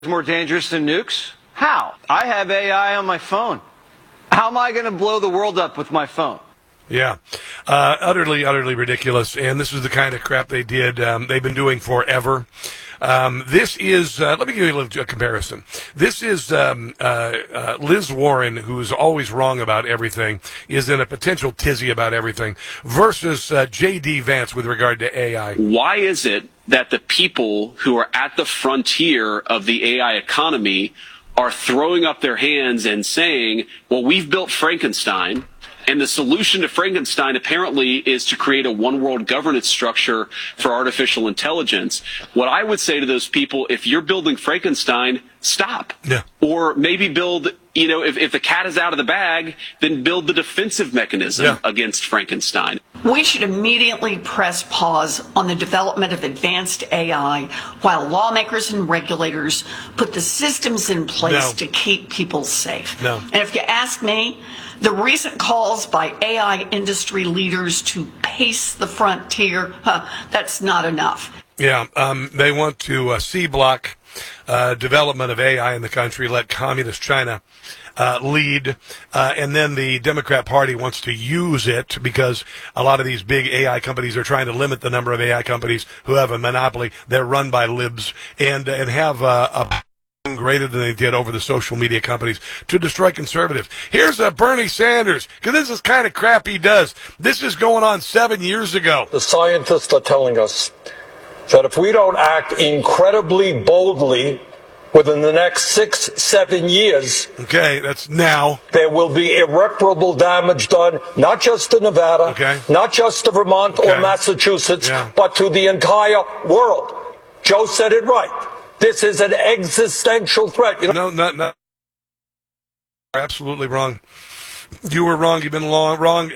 more dangerous than nukes? How? I have AI on my phone. How am I going to blow the world up with my phone? Yeah, utterly ridiculous. And this is the kind of crap they did. They've been doing forever. This is, let me give you a comparison. This is Liz Warren, who's always wrong about everything, is in a potential tizzy about everything, versus J.D. Vance with regard to AI. Why is it that the people who are at the frontier of the AI economy are throwing up their hands and saying, well, we've built Frankenstein, and the solution to Frankenstein apparently is to create a one-world governance structure for artificial intelligence? What I would say to those people, if you're building Frankenstein, stop. Yeah. Or maybe build, if the cat is out of the bag, then build the defensive mechanism against Frankenstein. We should immediately press pause on the development of advanced AI while lawmakers and regulators put the systems in place to keep people safe. And if you ask me, the recent calls by AI industry leaders to pace the frontier, that's not enough. Yeah, they want to C-block development of AI in the country, let communist China lead, and then the Democrat Party wants to use it because a lot of these big AI companies are trying to limit the number of AI companies who have a monopoly. They're run by libs and have a greater than they did over the social media companies to destroy conservatives. Here's Bernie Sanders, because this is kind of crap he does. This is going on 7 years ago. The scientists are telling us that if we don't act incredibly boldly within the next 6-7 years, okay, that's now, there will be irreparable damage done, not just to Nevada, not just to Vermont or Massachusetts, but to the entire world. Joe said it right. This is an existential threat. No, absolutely wrong. You were wrong. You've been wrong.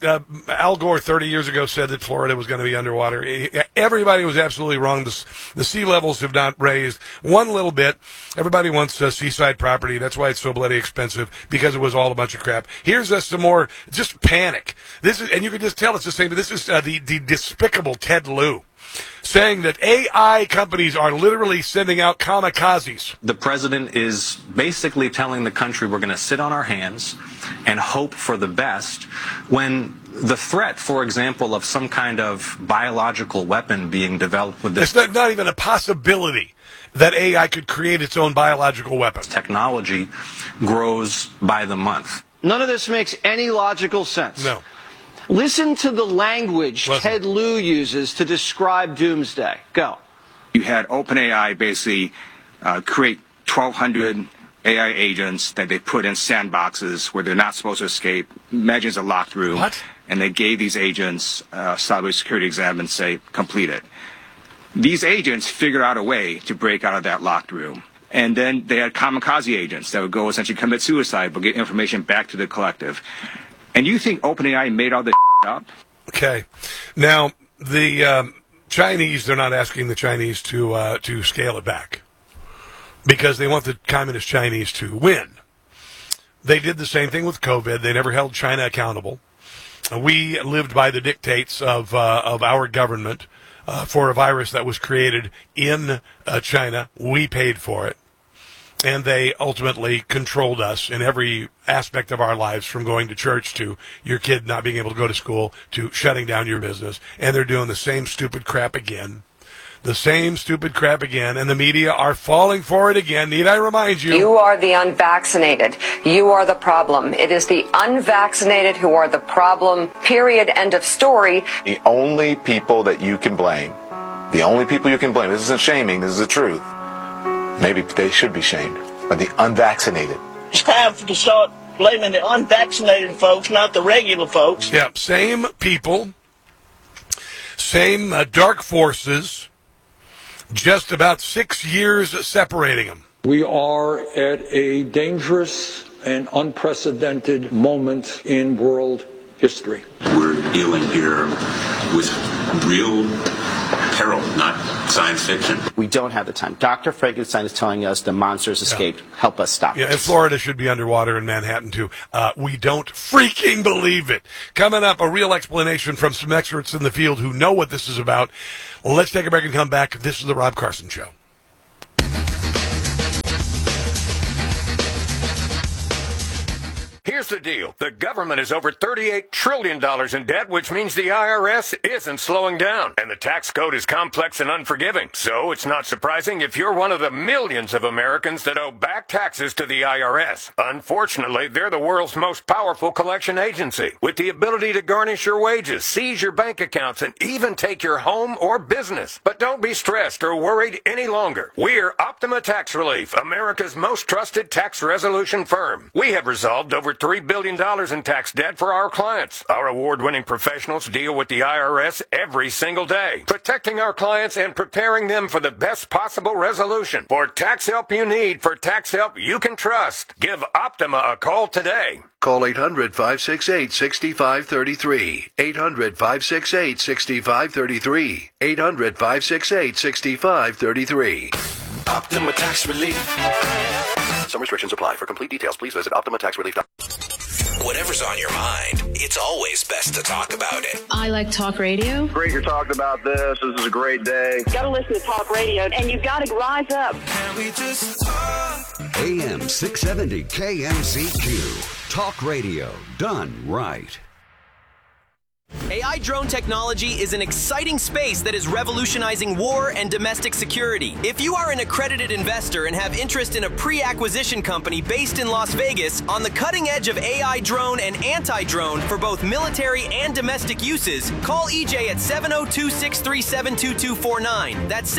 Al Gore 30 years ago said that Florida was going to be underwater. Everybody was absolutely wrong. The sea levels have not raised one little bit. Everybody wants seaside property. That's why it's so bloody expensive, because it was all a bunch of crap. Here's some more just panic. This is, and you can just tell it's the same. This is the despicable Ted Lieu, saying that AI companies are literally sending out kamikazes. The president is basically telling the country we're going to sit on our hands and hope for the best, when the threat, for example, of some kind of biological weapon being developed with this... It's not even a possibility that AI could create its own biological weapon. Technology grows by the month. None of this makes any logical sense. No. Listen to the language Ted Lieu uses to describe doomsday. Go. You had OpenAI basically create 1,200 AI agents that they put in sandboxes where they're not supposed to escape. Imagine it's a locked room. What? And they gave these agents a cybersecurity exam and say, complete it. These agents figured out a way to break out of that locked room. And then they had kamikaze agents that would go essentially commit suicide but get information back to the collective. And you think OpenAI made all this up? Okay. Now, the Chinese, they're not asking the Chinese to scale it back because they want the communist Chinese to win. They did the same thing with COVID. They never held China accountable. We lived by the dictates of our government for a virus that was created in China. We paid for it. And they ultimately controlled us in every aspect of our lives, from going to church to your kid not being able to go to school to shutting down your business. And they're doing the same stupid crap again. The same stupid crap again. And the media are falling for it again. Need I remind you? You are the unvaccinated. You are the problem. It is the unvaccinated who are the problem. Period. End of story. The only people that you can blame, this isn't shaming, this is the truth. Maybe they should be shamed, but the unvaccinated. It's time to start blaming the unvaccinated folks, not the regular folks. Yeah, same people, same dark forces, just about 6 years separating them. We are at a dangerous and unprecedented moment in world history. We're dealing here with real peril, not science fiction. We don't have the time. Dr. Frankenstein is telling us the monsters escaped. Help us stop this. And Florida should be underwater, and Manhattan too. We don't freaking believe it. Coming up, a real explanation from some experts in the field who know what this is about. Let's take a break and come back. This is the Rob Carson Show. Here's the deal. The government is over $38 trillion in debt, which means the IRS isn't slowing down. And the tax code is complex and unforgiving. So it's not surprising if you're one of the millions of Americans that owe back taxes to the IRS. Unfortunately, they're the world's most powerful collection agency, with the ability to garnish your wages, seize your bank accounts, and even take your home or business. But don't be stressed or worried any longer. We're Optima Tax Relief, America's most trusted tax resolution firm. We have resolved over $3 billion in tax debt for our clients. Our award-winning professionals deal with the IRS every single day, protecting our clients and preparing them for the best possible resolution. For tax help you need, for tax help you can trust, give Optima a call today. Call 800-568-6533. 800-568-6533. 800-568-6533. Optima Tax Relief. Some restrictions apply. For complete details, please visit OptimaTaxRelief.com. Whatever's on your mind, it's always best to talk about it. I like talk radio. Great you're talking about this. This is a great day. Got to listen to talk radio, and you got to rise up. Can we just talk? AM 670 KMZQ. Talk radio done right. AI drone technology is an exciting space that is revolutionizing war and domestic security. If you are an accredited investor and have interest in a pre-acquisition company based in Las Vegas on the cutting edge of AI drone and anti-drone for both military and domestic uses, call EJ at 702-637-2249. That's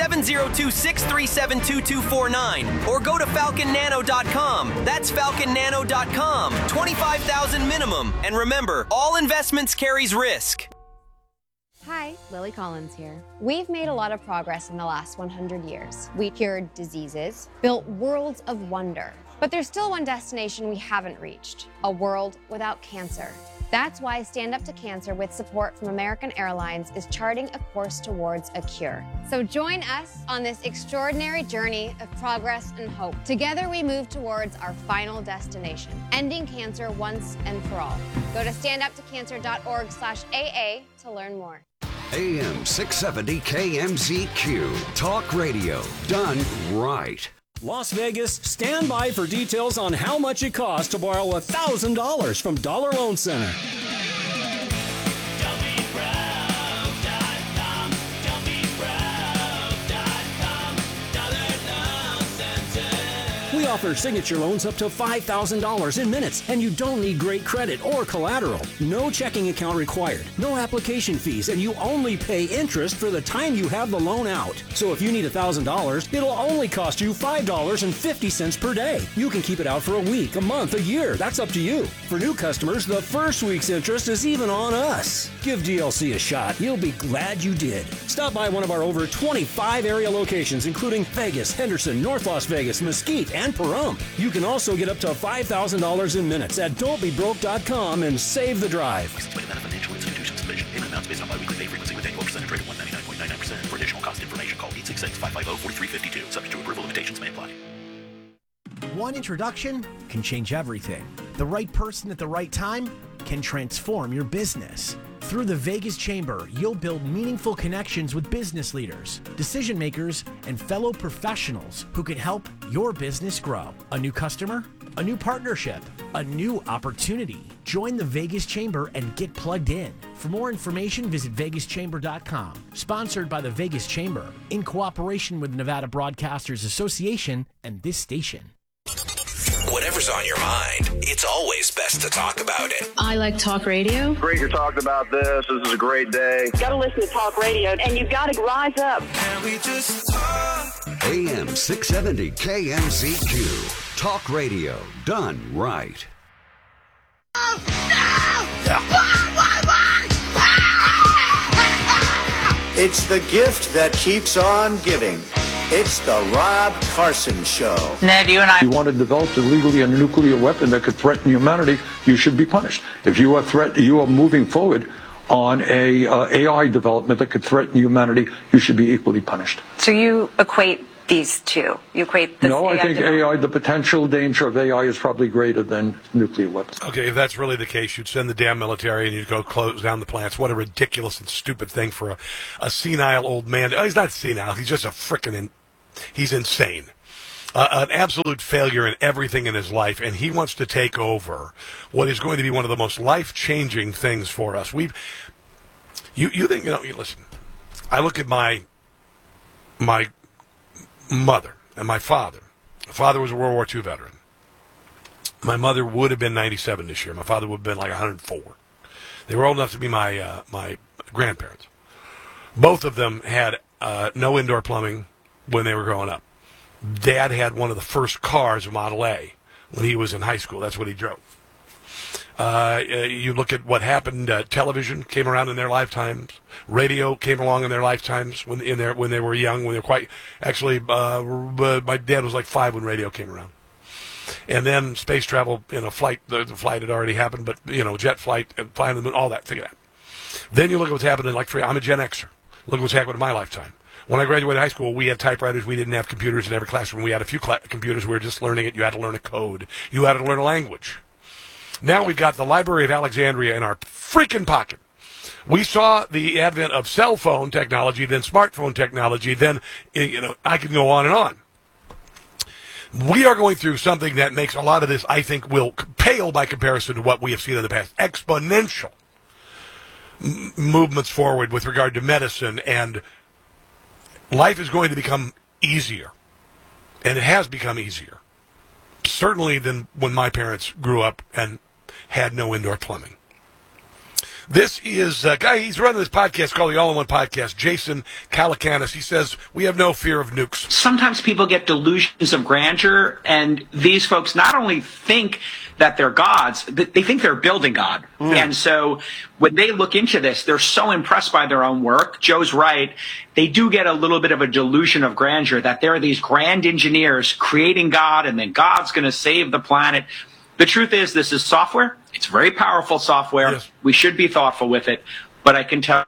702-637-2249. Or go to falconnano.com. That's falconnano.com. $25,000 minimum. And remember, all investments carries risk. Hi, Lily Collins here. We've made a lot of progress in the last 100 years. We cured diseases, built worlds of wonder. But there's still one destination we haven't reached, a world without cancer. That's why Stand Up to Cancer, with support from American Airlines, is charting a course towards a cure. So join us on this extraordinary journey of progress and hope. Together we move towards our final destination, ending cancer once and for all. Go to standuptocancer.org/AA to learn more. AM 670 KMZQ. Talk radio done right. Las Vegas, stand by for details on how much it costs to borrow $1,000 from Dollar Loan Center. We offer signature loans up to $5,000 in minutes, and you don't need great credit or collateral. No checking account required, no application fees, and you only pay interest for the time you have the loan out. So if you need $1,000, it'll only cost you $5.50 per day. You can keep it out for a week, a month, a year. That's up to you. For new customers, the first week's interest is even on us. Give DLC a shot. You'll be glad you did. Stop by one of our over 25 area locations, including Vegas, Henderson, North Las Vegas, Mesquite, and Pahrump. You can also get up to $5,000 in minutes at don'tbebroke.com and save the drive. Financial institutions provision. Payment amounts based on biweekly pay frequency with annual percentage rate of 199.99%. For additional cost information, call 866-550-4352. Subject to approval, limitations may apply. One introduction can change everything. The right person at the right time can transform your business. Through the Vegas Chamber, you'll build meaningful connections with business leaders, decision makers, and fellow professionals who can help your business grow. A new customer, a new partnership, a new opportunity. Join the Vegas Chamber and get plugged in. For more information, visit vegaschamber.com. Sponsored by the Vegas Chamber, in cooperation with Nevada Broadcasters Association and this station. Whatever's on your mind, it's always best to talk about it. I like talk radio. Great you're talking about this. This is a great day. Got to listen to talk radio, and you got to rise up. Can we just talk? AM 670 KMZQ. Talk radio done right. It's the gift that keeps on giving. It's the Rob Carson Show. Ned, you and I... If you want to develop illegally a nuclear weapon that could threaten humanity, you should be punished. If you are moving forward on a AI development that could threaten humanity, you should be equally punished. So you equate these two? You equate this? No, I think AI, the potential danger of AI is probably greater than nuclear weapons. Okay, if that's really the case, you'd send the damn military and you'd go close down the plants. What a ridiculous and stupid thing for a senile old man. Oh, he's not senile. He's just a frickin' he's insane. an absolute failure in everything in his life, and he wants to take over what is going to be one of the most life-changing things for us. You think, listen, I look at my mother and my father. My father was a World War II veteran. My mother would have been 97 this year. My father would have been like 104. They were old enough to be my grandparents. Both of them had no indoor plumbing when they were growing up. Dad had one of the first cars, a Model A, when he was in high school. That's what he drove. You look at what happened. Television came around in their lifetimes. Radio came along in their lifetimes when they were young. When they were quite actually, my dad was like 5 when radio came around. And then space travel in a flight. The flight had already happened, but jet flight and flying the moon, all that. Figure that. Then you look at what's happening. I'm a Gen Xer. Look at what's happened in my lifetime. When I graduated high school, we had typewriters. We didn't have computers in every classroom. We had a few computers. We were just learning it. You had to learn a code. You had to learn a language. Now we've got the Library of Alexandria in our freaking pocket. We saw the advent of cell phone technology, then smartphone technology, then, I can go on and on. We are going through something that makes a lot of this, I think, will pale by comparison to what we have seen in the past. Exponential movements forward with regard to medicine, and life is going to become easier. And it has become easier. Certainly than when my parents grew up and had no indoor plumbing. This is a guy, he's running this podcast called the All-in-One Podcast, Jason Calacanis. He says, we have no fear of nukes. Sometimes people get delusions of grandeur, and these folks not only think that they're gods, they think they're building God. And so when they look into this, they're so impressed by their own work. Joe's right. They do get a little bit of a delusion of grandeur, that there are these grand engineers creating God, and then God's going to save the planet. The truth is, this is software. It's very powerful software. Yes. We should be thoughtful with it. But I can tell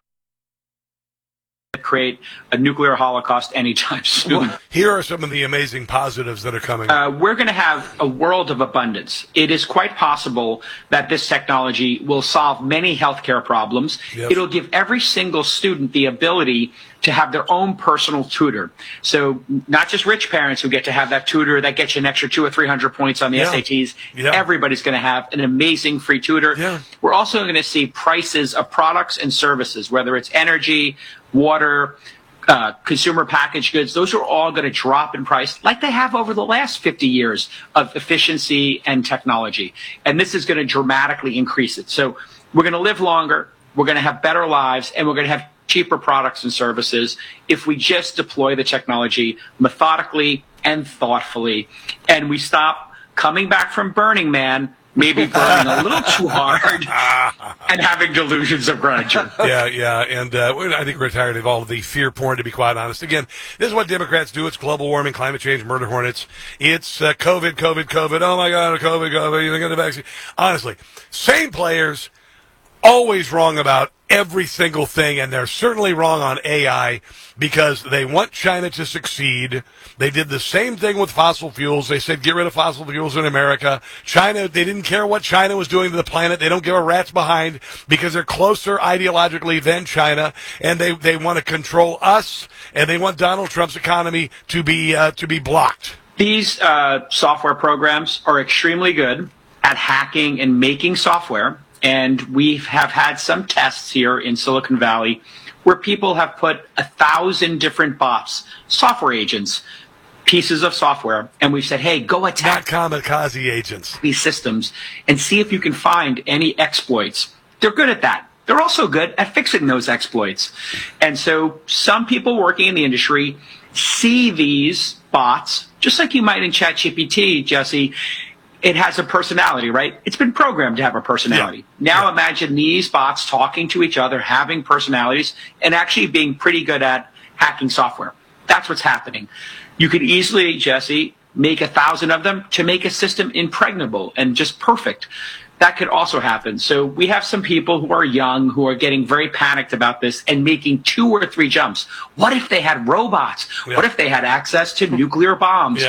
create a nuclear holocaust anytime soon. Well, here are some of the amazing positives that are coming. We're going to have a world of abundance. It is quite possible that this technology will solve many healthcare problems. Yes. It'll give every single student the ability to have their own personal tutor. So not just rich parents who get to have that tutor that gets you an extra 200 or 300 points on the SATs. Yeah. Everybody's going to have an amazing free tutor. Yeah. We're also going to see prices of products and services, whether it's energy, water, consumer packaged goods. Those are all going to drop in price like they have over the last 50 years of efficiency and technology. And this is going to dramatically increase it. So we're going to live longer, we're going to have better lives, and we're going to have cheaper products and services if we just deploy the technology methodically and thoughtfully, and we stop coming back from Burning Man, maybe burning a little too hard and having delusions of grandeur. Yeah, and I think we're tired of all of the fear porn, to be quite honest. Again, this is what Democrats do. It's global warming, climate change, murder hornets. It's COVID. Oh, my God, COVID. You think of the vaccine. Honestly, same players, always wrong about every single thing, and they're certainly wrong on AI because they want China to succeed. They did the same thing with fossil fuels. They said, get rid of fossil fuels in America. China, they didn't care what China was doing to the planet. They don't give a rat's behind because they're closer ideologically than China, and they want to control us, and they want Donald Trump's economy to be blocked. These software programs are extremely good at hacking and making software. And we have had some tests here in Silicon Valley where people have put 1,000 different bots, software agents, pieces of software, and we've said, hey, go attack kamikaze agents, these systems, and see if you can find any exploits. They're good at that. They're also good at fixing those exploits. And so some people working in the industry see these bots, just like you might in ChatGPT, Jesse. It has a personality, right? It's been programmed to have a personality. Yeah. Now imagine these bots talking to each other, having personalities, and actually being pretty good at hacking software. That's what's happening. You could easily, Jesse, make 1,000 of them to make a system impregnable and just perfect. That could also happen. So we have some people who are young who are getting very panicked about this and making 2 or 3 jumps. What if they had robots? Yeah. What if they had access to nuclear bombs? Yeah.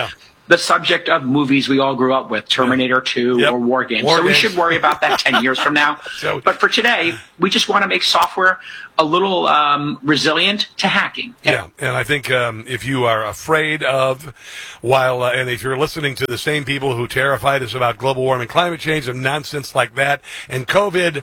the subject of movies we all grew up with, Terminator 2 or War Games. So we should worry about that 10 years from now. But for today, we just want to make software a little resilient to hacking. Yeah, and I think if you are afraid of, and if you're listening to the same people who terrified us about global warming, climate change, and nonsense like that, and COVID,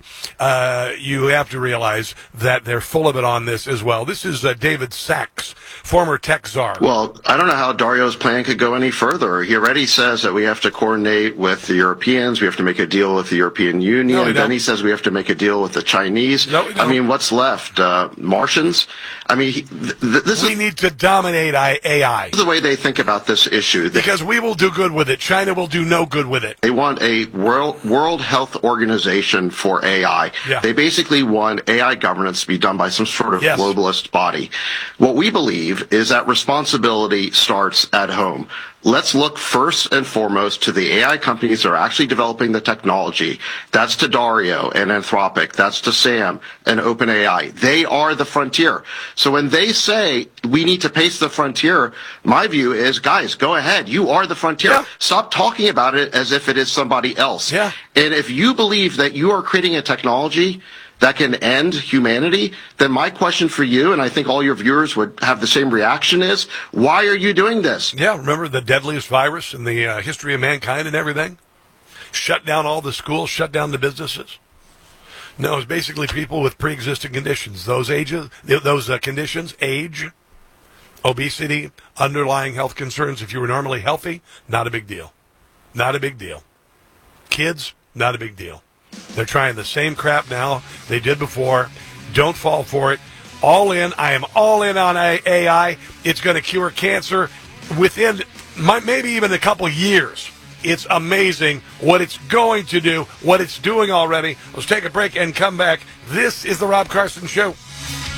you have to realize that they're full of it on this as well. This is David Sachs, former tech czar. Well, I don't know how Dario's plan could go any further. He already says that we have to coordinate with the Europeans, we have to make a deal with the European Union, and then he says we have to make a deal with the Chinese. I mean, what's left? Martians? I mean, we need to dominate AI. This is the way they think about this issue. Because we will do good with it. China will do no good with it. They want a World Health Organization for AI. Yeah. They basically want AI governance to be done by some sort of globalist body. What we believe is that responsibility starts at home. Let's look first and foremost to the AI companies that are actually developing the technology. That's to Dario and Anthropic. That's to Sam and OpenAI. They are the frontier. So when they say we need to pace the frontier, my view is, guys, go ahead. You are the frontier. Yeah. Stop talking about it as if it is somebody else. Yeah. And if you believe that you are creating a technology that can end humanity, then my question for you, and I think all your viewers would have the same reaction, is, why are you doing this? Yeah, remember the deadliest virus in the history of mankind and everything? Shut down all the schools, shut down the businesses. No, it's basically people with pre-existing conditions. Those conditions, age, obesity, underlying health concerns. If you were normally healthy, not a big deal. Not a big deal. Kids, not a big deal. They're trying the same crap now they did before. Don't fall for it. All in. I am all in on AI. It's going to cure cancer within maybe even a couple years. It's amazing what it's going to do, what it's doing already. Let's take a break and come back. This is The Rob Carson Show.